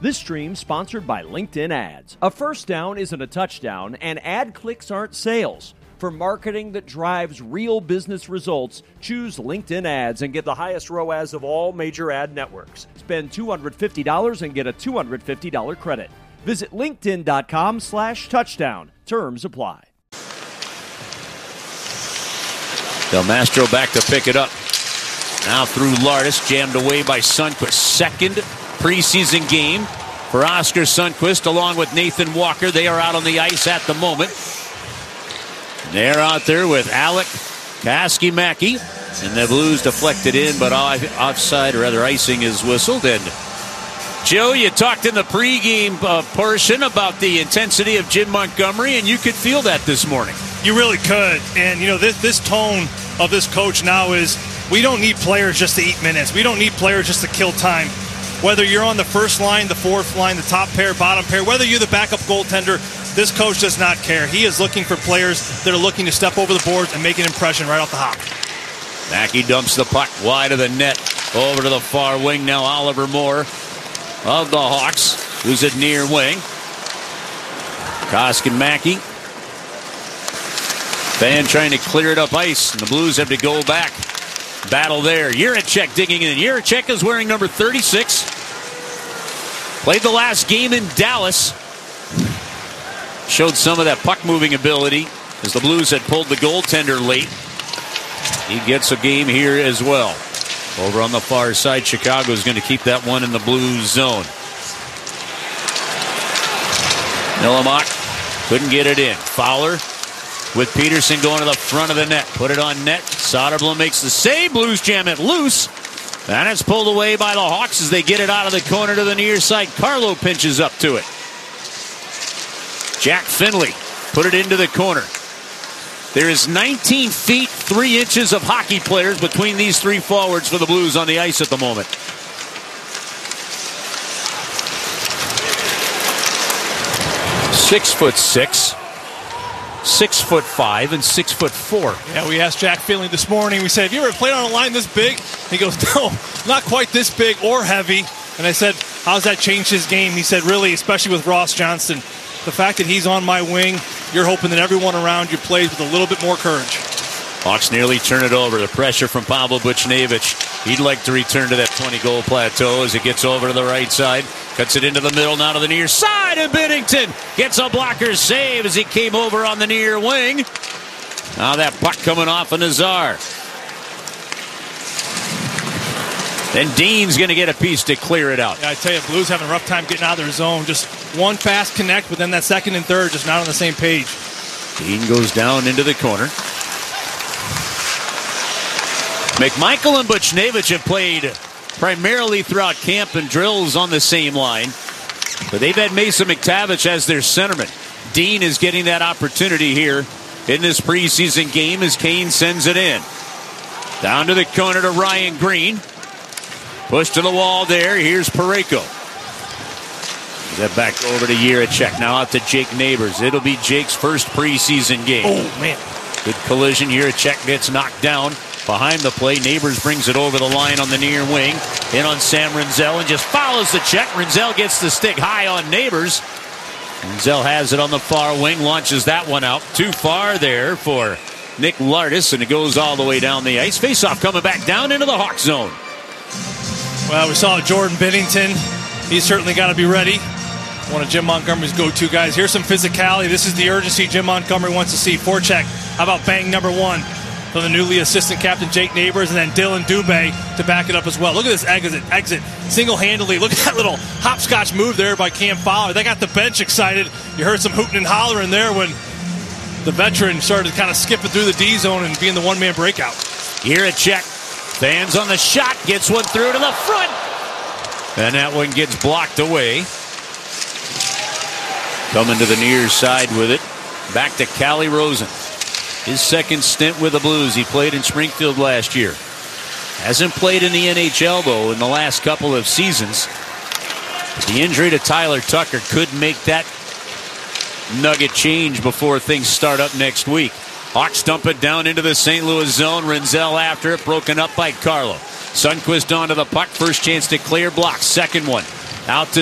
This stream sponsored by LinkedIn Ads. A first down isn't a touchdown, and ad clicks aren't sales. For marketing that drives real business results, choose LinkedIn Ads and get the highest ROAS of all major ad networks. Spend $250 and get a $250 credit. Visit linkedin.com/touchdown. Terms apply. Del Mastro back to pick it up. Now through Lardis, jammed away by Sundqvist. Second preseason game for Oscar Sundqvist along with Nathan Walker. They are out on the ice at the moment. They're out there with Alec Kaskimäki, and the Blues deflected in, but offside, or rather icing, is whistled. And Joe, you talked in the pregame portion about the intensity of Jim Montgomery, and you could feel that this morning. You really could. And, you know, this tone of this coach now is we don't need players just to eat minutes. We don't need players just to kill time. Whether you're on the first line, the fourth line, the top pair, bottom pair, whether you're the backup goaltender, this coach does not care. He is looking for players that are looking to step over the boards and make an impression right off the hop. Mackey dumps the puck wide of the net over to the far wing. Now Oliver Moore of the Hawks, who's at near wing. Kaskimäki. Fan trying to clear it up ice, and the Blues have to go back. Battle there. Jiricek digging in. Jiricek is wearing number 36. Played the last game in Dallas. Showed some of that puck-moving ability as the Blues had pulled the goaltender late. He gets a game here as well. Over on the far side, Chicago is going to keep that one in the Blues zone. Nillamock couldn't get it in. Fowler with Peterson going to the front of the net. Put it on net. Soderblom makes the save. Blues jam it loose. And it's pulled away by the Hawks as they get it out of the corner to the near side. Carlo pinches up to it. Jack Finley put it into the corner. There is 19 feet, 3 inches of hockey players between these three forwards for the Blues on the ice at the moment. Six foot 6. 6'5" and 6'4". Yeah, we asked Jack Finley this morning. We said, have you ever played on a line this big? He goes, no, not quite this big or heavy. And I said, how's that changed his game? He said, really, especially with Ross Johnston. The fact that he's on my wing, you're hoping that everyone around you plays with a little bit more courage. Hawks nearly turn it over. The pressure from Pavel Buchnevich. He'd like to return to that 20-goal plateau as it gets over to the right side. Cuts it into the middle, now to the near side, and Binnington gets a blocker save as he came over on the near wing. Now that puck coming off of Nazar. Then Dean's going to get a piece to clear it out. Yeah, I tell you, Blues having a rough time getting out of their zone. Just one fast connect, but then that second and third just not on the same page. Dean goes down into the corner. McMichael and Buchnevich have played primarily throughout camp and drills on the same line, but they've had Mason McTavish as their centerman. Dean is getting that opportunity here in this preseason game as Kane sends it in. Down to the corner to Ryan Green. Push to the wall there. Here's Parayko. That back over to Jiricek. Now out to Jake Neighbors. It'll be Jake's first preseason game. Oh, man. Good collision. Jiricek gets knocked down. Behind the play, Neighbors brings it over the line on the near wing. In on Sam Rinzel and just follows the check. Rinzel gets the stick high on Neighbors. Rinzel has it on the far wing, launches that one out. Too far there for Nick Lardis, and it goes all the way down the ice. Faceoff coming back down into the Hawk zone. Well, we saw Jordan Binnington. He's certainly got to be ready. One of Jim Montgomery's go-to guys. Here's some physicality. This is the urgency Jim Montgomery wants to see. Forecheck. How about bang number 1 from the newly assistant captain Jake Neighbors, and then Dylan Dubé to back it up as well. Look at this exit single-handedly. Look at that little hopscotch move there by Cam Fowler. They got the bench excited. You heard some hooting and hollering there when the veteran started kind of skipping through the D zone and being the one-man breakout. Jiricek. Fans on the shot, gets one through to the front. And that one gets blocked away. Coming to the near side with it. Back to Calle Rosen. His second stint with the Blues. He played in Springfield last year. Hasn't played in the NHL, though, in the last couple of seasons. But the injury to Tyler Tucker could make that nugget change before things start up next week. Hawks dump it down into the St. Louis zone. Rinzel after it, broken up by Carlo. Sundqvist onto the puck. First chance to clear, block. Second one out to